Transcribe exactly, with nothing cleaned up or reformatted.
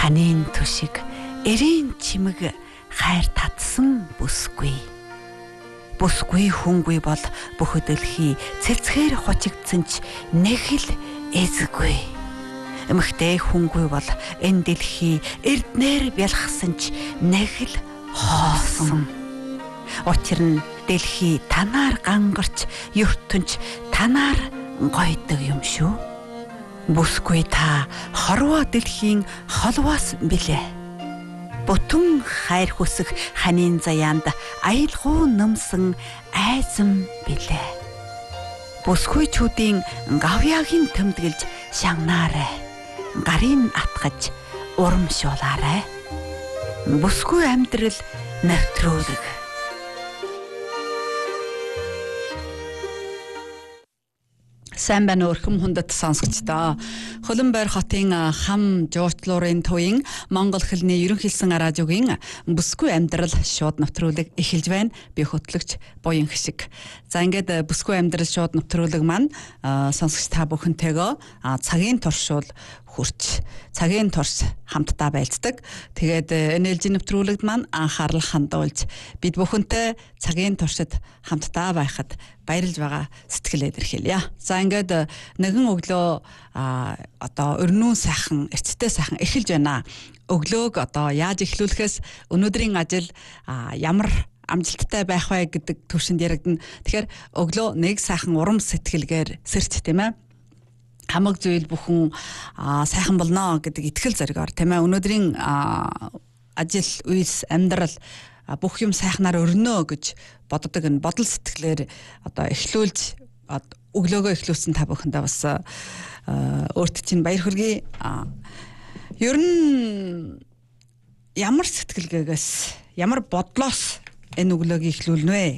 ханийн төшиг эрийн чимэг хайр татсан бүсгүй. Бүсгүй хүнгүй бол бүх дэлхий цэлцгээр хучигдсан ч нэг л эзгүй. Эмхтэй хүнгүй бол энэ дэлхий эрднэр бялхсан ч нэг л хоосон. Учир нь дэлхий танаар гангарч, ертөнч танаар гойдог юм шүү. Бүсгүй та хорвоо дэлхийн холвоос билээ. Бүтэн хайр хүсэх ханийн заяанд аялгау нөмсөн айзам билээ. Бүсгүйчүүдийн гавьяагийн төмдгөлж шагнаарай. Гарын атгаж урамшуулаарай. Бүсгүй амьдрал навтруулаг. Сайн байна өрхөм хүндэт сонсогчдоо. Хөлбөмбөр хотын хам жуулчлуурын төвийн Монгол хэлний ерөнхийлсэн радиогийн бүсгүй амьдрал шууд навтруулаг эхэлж байна. Би хөтлөгч Буян Хишиг. За ингээд бүсгүй амьдрал шууд навтруулаг маань сонсогч та бүхэнтэйгөө цагийн туршуул хүрч цагийн турш хамтдаа байлцдаг. Тэгээд эн эл жи навтруулагд маань анхаарал хандуулж бид бүхэнтэй цагийн туршид хамтдаа байхад баярлж байгаа сэтгэлээ илэрхийлье. За ингээд нэгэн өглөө одоо өрнүүн сайхан, эрттэй сайхан эхэлж байна. Өглөөг одоо яаж эхлүүлэхээс өнөөдрийн ажил ямар амжилттай байх вэ гэдэг төвшөнд яригдана. Тэгэхээр өглөө нэг сайхан урам сэтгэлгээр сэрч тийм ээ. Хамаг зүйл бүхэн сайхан болно гэдэг итгэл зоригоор тийм ээ. Өнөөдрийн ажил, үйлс, амьдрал бүх юм сайхнаар өрнөө гэж боддог энэ бодол сэтгэлээр одоо эхлүүлж өглөөгөө эхлүүлсэн та бүхэндээ бас өөрт чинь баяр хүргэе. Ер нь ямар сэтгэлгээгээс, ямар бодлоос энэ өглөөг эхлүүлнэ вэ